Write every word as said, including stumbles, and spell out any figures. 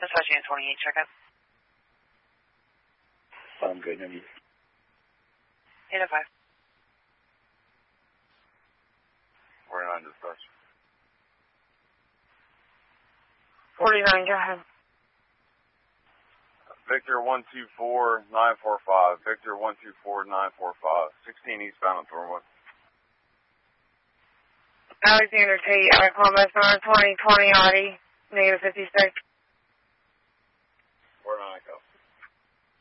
Especially in twenty-eight checkup. I'm good, have you? eight oh five. forty-nine dispatch. forty-nine, go ahead. Victor one two four nine four five. Victor one two four nine four five. sixteen eastbound at Thornwood. Alexander Tate, uh, Columbus, number twenty twenty Audi, negative fifty-six.